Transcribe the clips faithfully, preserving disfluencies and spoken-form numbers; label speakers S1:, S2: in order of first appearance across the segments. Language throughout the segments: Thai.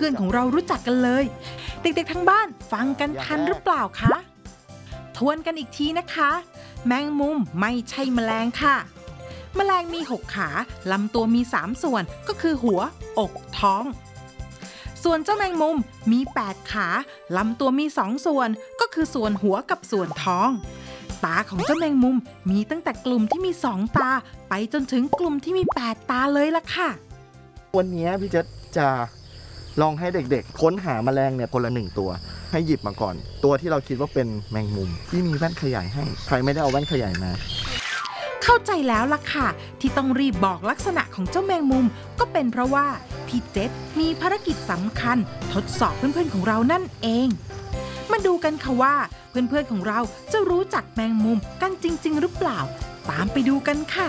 S1: พื่อนๆของเรารู้จักกันเลยเด็กๆทั้งบ้านฟังกันทันหรือเปล่าคะทวนกันอีกทีนะคะแมงมุมไม่ใช่แมลงค่ะแมลงมีหกขาลำตัวมีสามส่วนก็คือหัวอกท้องส่วนเจ้าแมงมุมมีแปดขาลำตัวมีสองส่วนก็คือส่วนหัวกับส่วนท้องตาของเจ้าแมงมุมมีตั้งแต่กลุ่มที่มีสองตาไปจนถึงกลุ่มที่มีแปดตาเลยล่ะค่ะ
S2: วันนี้พี่เจษจะลองให้เด็กๆค้นหาแมลงเนี่ยคนละหนึ่งตัวให้หยิบมาก่อนตัวที่เราคิดว่าเป็นแมงมุมที่มีแว่นขยายให้ใครไม่ได้เอาแว่นขยายมา
S1: เข้าใจแล้วล่ะค่ะที่ต้องรีบบอกลักษณะของเจ้าแมงมุมก็เป็นเพราะว่าพี่เจษมีภารกิจสำคัญทดสอบเพื่อนๆของเรานั่นเองมาดูกันค่ะว่าเพื่อนๆของเราจะรู้จักแมงมุมกันจริงๆหรือเปล่าตามไปดูกันค่ะ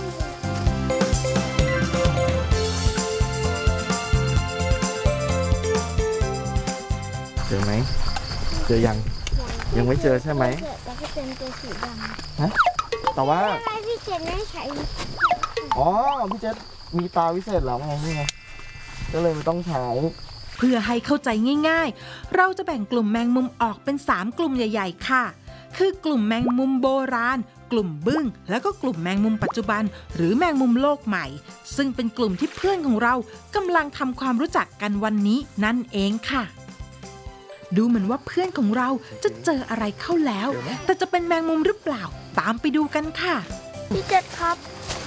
S2: เจอไหมเจอยังยังไม่เจอใช่ไหม
S3: แต่ก็เป็นตัวสีดำ
S2: ฮะแต่ว่า
S3: พี่เจษไม่ใช้
S2: อ๋อพี่เจษมีตาวิเศษแล้วไงนี่ไงก็เลยไม่ต้องใช้
S1: เพื่อให้เข้าใจง่ายๆเราจะแบ่งกลุ่มแมงมุมออกเป็นสามกลุ่มใหญ่ๆค่ะคือกลุ่มแมงมุมโบราณกลุ่มบึ้งแล้วก็กลุ่มแมงมุมปัจจุบันหรือแมงมุมโลกใหม่ซึ่งเป็นกลุ่มที่เพื่อนของเรากำลังทำความรู้จักกันวันนี้นั่นเองค่ะดูเหมือนว่าเพื่อนของเราจะเจออะไรเข้าแล้วแต่จะเป็นแมงมุมหรือเปล่าตามไปดูกันค่ะ
S3: พี่เจษครับ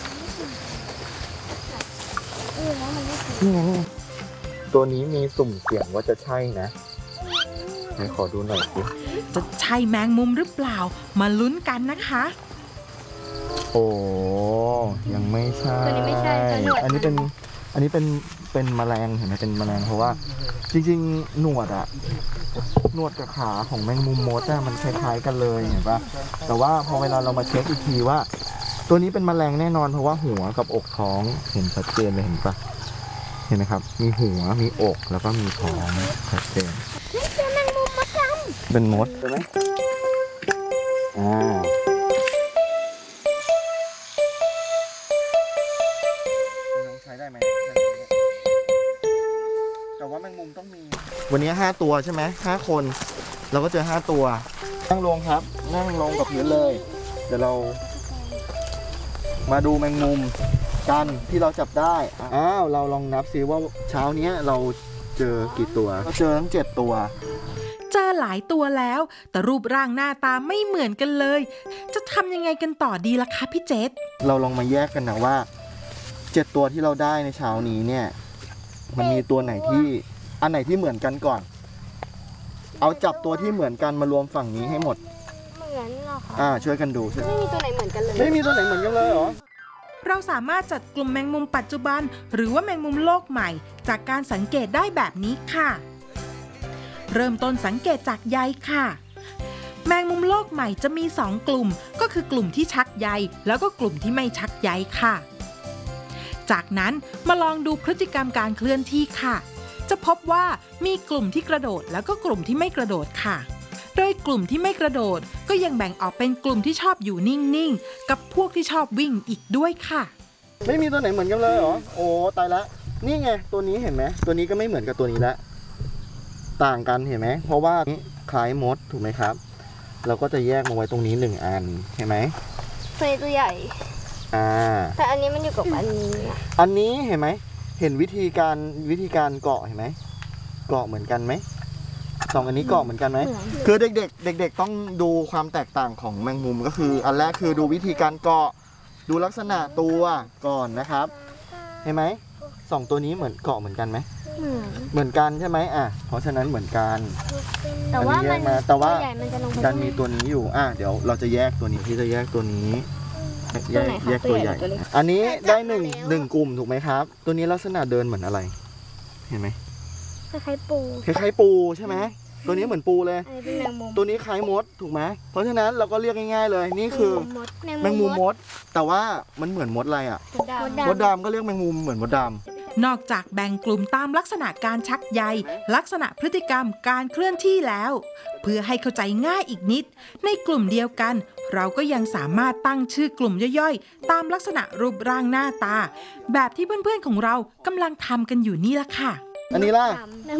S2: นี่ไงตัวนี้มีสุ่มเสี่ยงว่าจะใช่นะไหนขอดูหน่อยสิ
S1: จะใช่แมงมุมหรือเปล่ามาลุ้นกันนะคะ
S2: โอ้ยังไม่ใช่
S3: ตัวนี้ไม่ใช่
S2: อันนี้เป็นอันนี้เป็นเป็นแมลงเห็นไหมเป็นแมลงเพราะว่าจริงๆหนวดอะหนวดกับขาของแมงมุมมดอะมันคล้ายๆกันเลยเห็นปะแต่ว่าพอเวลาเรามาเช็คอีกทีว่าตัวนี้เป็นแมลงแน่นอนเพราะว่าหัวกับอกท้องเห็นชัดเจนเลยเห็นปะเห็นไหมครับมีหัวมีอกแล้วก็มีท้องชัดเจน
S3: เป็นแมงมุมมดดำ
S2: เป็นมดใช่ไหมอ่าใช้ได้ไหมแต่ว่าแมงมุมต้องมีวันนี้ห้าตัวใช่ไหมห้าคนเราก็เจอห้าตัวนั่งลงครับนั่งลงกับพื้นเลยเดี๋ยวเรามาดูแมงมุมกันที่เราจับได้อ้าวเราลองนับซิว่าเช้านี้เราเจอกี่ตัวเราเจอทั้งเจ็ดตัว
S1: เจอหลายตัวแล้วแต่รูปร่างหน้าตาไม่เหมือนกันเลยจะทำยังไงกันต่อดีล่ะคะพี่เจษ
S2: เราลองมาแยกกันนะว่าเจ็ดตัวที่เราได้ในเช้านี้เนี่ยมันมีตัวไหนที่อันไหนที่เหมือนกันก่อนเอาจับตัวที่เหมือนกันมารวมฝั่งนี้ให้หมด
S3: เหมือนหรอคะ
S2: อ่าช่วยกันดู
S3: ไม่มีตัวไหนเหมือนกันเลย
S2: ไม่มีตัวไหนเหมือนกันเลยเหรอ
S1: เราสามารถจัดกลุ่มแมงมุมปัจจุบันหรือว่าแมงมุมโลกใหม่จากการสังเกตได้แบบนี้ค่ะเริ่มต้นสังเกตจากใยค่ะแมงมุมโลกใหม่จะมีสองกลุ่มก็คือกลุ่มที่ชักใยแล้วก็กลุ่มที่ไม่ชักใยค่ะจากนั้นมาลองดูพฤติกรรมการเคลื่อนที่ค่ะจะพบว่ามีกลุ่มที่กระโดดแล้วก็กลุ่มที่ไม่กระโดดค่ะโดยกลุ่มที่ไม่กระโดดก็ยังแบ่งออกเป็นกลุ่มที่ชอบอยู่นิ่งๆกับพวกที่ชอบวิ่งอีกด้วยค่ะ
S2: ไม่มีตัวไหนเหมือนกันเลยเหรอโอ้ตายละนี่ไงตัวนี้เห็นไหมตัวนี้ก็ไม่เหมือนกับตัวนี้ละต่างกันเห็นไหมเพราะว่าคล้ายมดถูกไหมครับเราก็จะแยกมาไว้ตรงนี้หนึ่งอันเห็นไหม
S3: ตัวตัวใหญ่
S2: อ่า
S3: แต่อันนี้มันอยู่กับอันนี้
S2: อันนี้เห็นไหมเห็นวิธีการวิธีการเกาะเห็นไหมเกาะเหมือนกันไหมสองอันนี้เกาะเหมือนกันไหมคือเด็กๆเด็กๆต้องดูความแตกต่างของแมงมุมก็คืออันแรกคือดูวิธีการเกาะดูลักษณะตัวก่อนนะครับเห็นไหมสองตัวนี้เหมือนเกาะเหมือนกันไหมเหมือนกันใช่ไหมอ่ะเพราะฉะนั้นเหมือนกัน
S3: แต่ว่ามัน
S2: แต่ว่า
S3: ดั
S2: นมีตัวนี้อยู่อ่ะเดี๋ยวเราจะแยกตัวนี้ที่จะแยกตัวนี้แยกแยกตัวใหญ่อันนี้ได้หนึ่งหนึ่งกลุ่มถูกไหมครับตัวนี้ลักษณะเดินเหมือนอะไรเห็นไหม
S3: คล้ายปู
S2: คล้ายปูใช่ไหมตัวนี้เหมือนปูเลยตัวนี้คล้ายมดถูกไหมเพราะฉะนั้นเราก็เรียกง่ายๆเลยนี่คือแมงมุมมดแต่ว่ามันเหมือนมดอะไรอ่ะมดดำก็เรียกแมงมุมเหมือนมดดำ
S1: นอกจากแบ่งกลุ่มตามลักษณะการชักใยลักษณะพฤติกรรมการเคลื่อนที่แล้วเพื่อให้เข้าใจง่ายอีกนิดในกลุ่มเดียวกันเราก็ยังสามารถตั้งชื่อกลุ่มย่อยๆตามลักษณะรูปร่างหน้าตาแบบที่เพื่อนๆของเรากำลังทำกันอยู่นี่ละค่ะ
S2: อันนี้ล่ะ